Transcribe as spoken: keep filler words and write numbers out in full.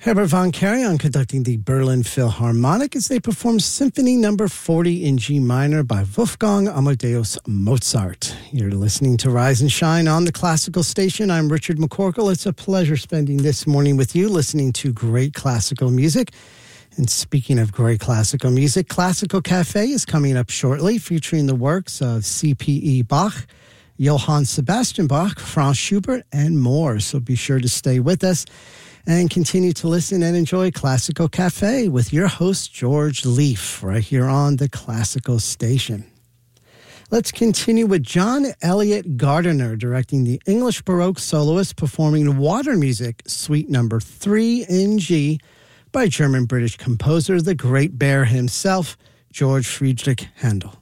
Herbert von Karajan conducting the Berlin Philharmonic as they perform Symphony Number forty in G minor by Wolfgang Amadeus Mozart. You're listening to Rise and Shine on the Classical Station. I'm Richard McCorkle. It's a pleasure spending this morning with you, listening to great classical music. And speaking of great classical music, Classical Cafe is coming up shortly, featuring the works of C P E Bach, Johann Sebastian Bach, Franz Schubert, and more. So be sure to stay with us and continue to listen and enjoy Classical Cafe with your host, George Leaf, right here on the Classical Station. Let's continue with John Elliott Gardiner directing the English Baroque soloist performing Water Music, Suite Number three in G by German-British composer, the Great Bear himself, George Friedrich Handel.